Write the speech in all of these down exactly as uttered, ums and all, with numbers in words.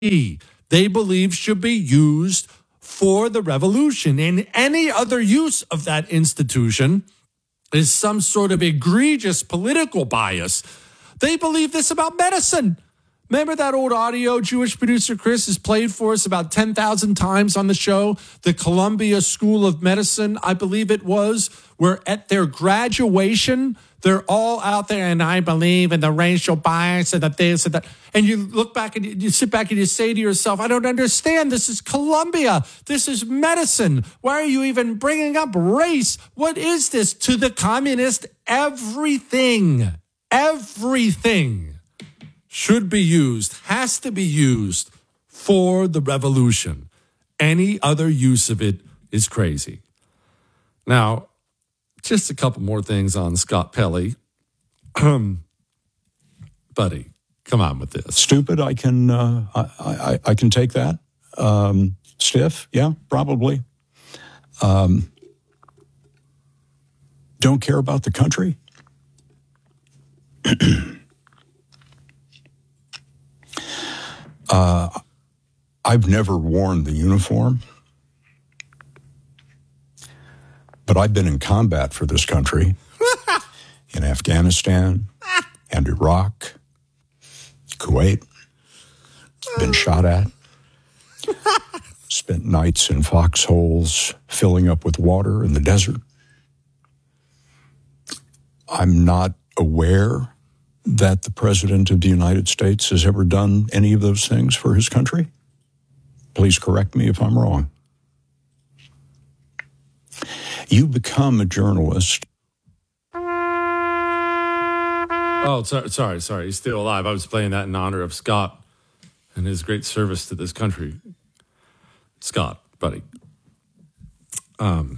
they believe should be used for the revolution. And any other use of that institution is some sort of egregious political bias. They believe this about medicine. Remember that old audio Jewish producer Chris has played for us about ten thousand times on the show? The Columbia School of Medicine, I believe it was, where at their graduation, they're all out there, and I believe in the racial bias and the this and that. And you look back and you, you sit back and you say to yourself, I don't understand. This is Columbia. This is medicine. Why are you even bringing up race? What is this? To the communist, everything, everything should be used, has to be used for the revolution. Any other use of it is crazy. Now, just a couple more things on Scott Pelley. Um, buddy, come on with this. Stupid, I can uh, I, I, I can take that. Um, stiff, yeah, probably. Um, don't care about the country. uh, I've never worn the uniform. But I've been in combat for this country in Afghanistan and Iraq, Kuwait, been shot at, spent nights in foxholes filling up with water in the desert. I'm not aware that the President of the United States has ever done any of those things for his country. Please correct me if I'm wrong. You become a journalist. Oh, sorry, sorry, sorry. He's still alive. I was playing that in honor of Scott and his great service to this country. Scott, buddy. Um,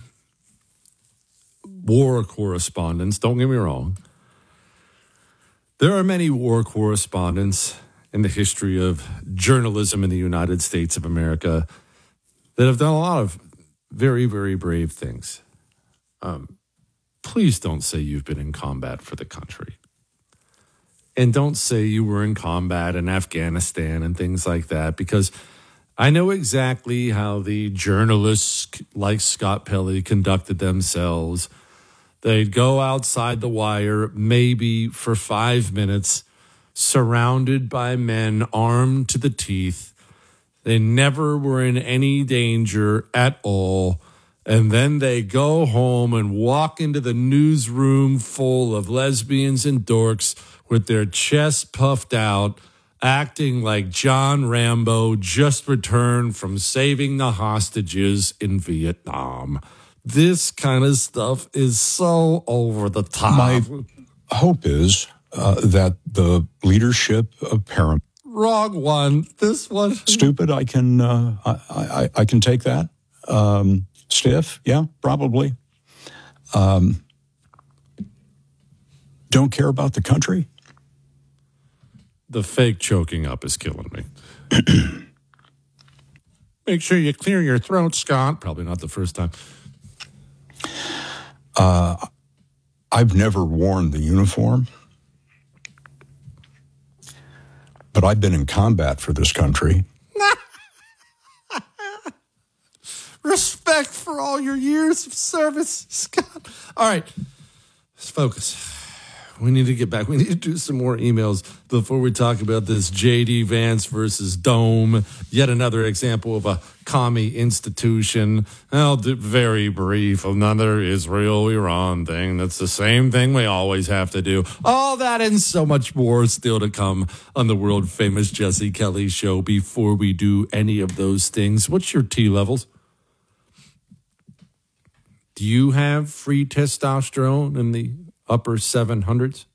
war correspondents, don't get me wrong. There are many war correspondents in the history of journalism in the United States of America that have done a lot of very, very brave things. Um, please don't say you've been in combat for the country. And don't say you were in combat in Afghanistan and things like that, because I know exactly how the journalists like Scott Pelley conducted themselves. They'd go outside the wire maybe for five minutes, surrounded by men armed to the teeth. They never were in any danger at all. And then they go home and walk into the newsroom full of lesbians and dorks with their chests puffed out, acting like John Rambo just returned from saving the hostages in Vietnam. This kind of stuff is so over the top. My hope is uh, that the leadership of Paramount. Wrong one. This one. Stupid. I can. Uh, I, I I can take that. Um, stiff. Yeah, probably. Um, don't care about the country. The fake choking up is killing me. Make sure you clear your throat, Scott. Probably not the first time. Uh, I've never worn the uniform, but I've been in combat for this country. Respect for all your years of service, Scott. All right, let's focus. We need to get back. We need to do some more emails before we talk about this J D Vance versus Dome. Yet another example of a commie institution. I'll do very brief. Another Israel-Iran thing. That's the same thing we always have to do. All that and so much more still to come on the world-famous Jesse Kelly Show. Before we do any of those things, what's your T levels? Do you have free testosterone in the upper seven hundreds?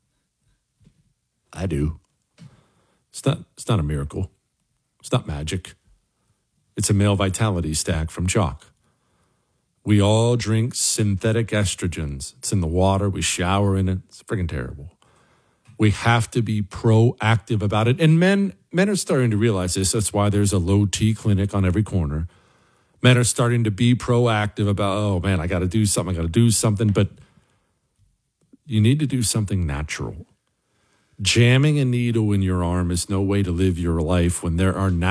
I do. It's not, it's not a miracle. It's not magic. It's a male vitality stack from Chalk. We all drink synthetic estrogens. It's in the water. We shower in it. It's freaking terrible. We have to be proactive about it. And men, men are starting to realize this. That's why there's a low T clinic on every corner. Men are starting to be proactive about, oh, man, I got to do something. I got to do something. But you need to do something natural. Jamming a needle in your arm is no way to live your life when there are